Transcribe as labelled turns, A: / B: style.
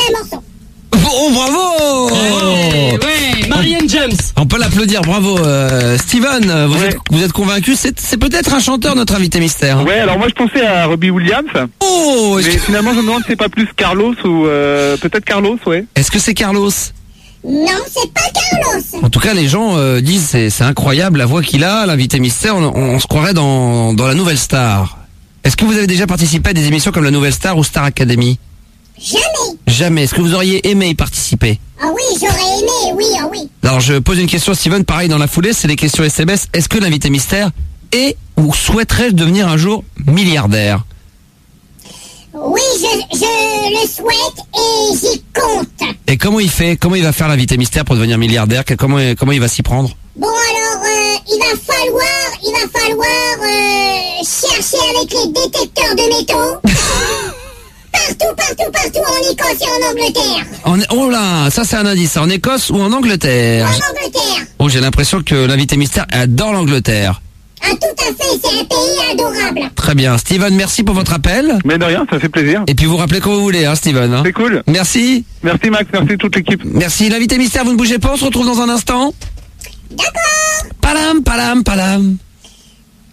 A: un morceau.
B: Oh, bravo!
C: Ouais, Marianne James.
B: On peut l'applaudir, bravo. Steven, vous êtes convaincu? C'est peut-être un chanteur, notre invité mystère.
D: Ouais, alors moi je pensais à Robbie Williams.
B: Oh!
D: Mais finalement je me demande si c'est pas plus Carlos ou peut-être Carlos, ouais.
B: Est-ce que c'est Carlos?
A: Non, c'est pas Carlos.
B: En tout cas, les gens disent c'est incroyable la voix qu'il a, l'invité mystère. On se croirait dans la Nouvelle Star. Est-ce que vous avez déjà participé à des émissions comme la Nouvelle Star ou Star Academy?
A: Jamais.
B: Jamais. Est-ce que vous auriez aimé y participer?
A: Ah oui, j'aurais aimé, oui, ah oui.
B: Alors je pose une question à Steven, pareil dans la foulée, c'est les questions SMS. Est-ce que l'invité mystère est ou souhaiterait devenir un jour milliardaire?
A: Oui, je le souhaite et j'y compte.
B: Et comment il fait? Comment il va faire l'invité mystère pour devenir milliardaire? Comment il va s'y prendre?
A: Bon alors, il va falloir chercher avec les détecteurs de métaux. Partout en Écosse et en Angleterre.
B: Oh là, ça c'est un indice. En Écosse ou en Angleterre?
A: En Angleterre.
B: Oh, j'ai l'impression que l'invité mystère adore l'Angleterre.
A: Ah tout à fait, c'est un pays adorable.
B: Très bien. Steven, merci pour votre appel.
D: Mais de rien, ça fait plaisir.
B: Et puis vous rappelez quand vous voulez, hein, Steven. Hein.
D: C'est cool.
B: Merci.
D: Merci Max, merci toute l'équipe.
B: Merci. L'invité mystère, vous ne bougez pas, on se retrouve dans un instant.
A: D'accord.
B: Palam, palam, palam.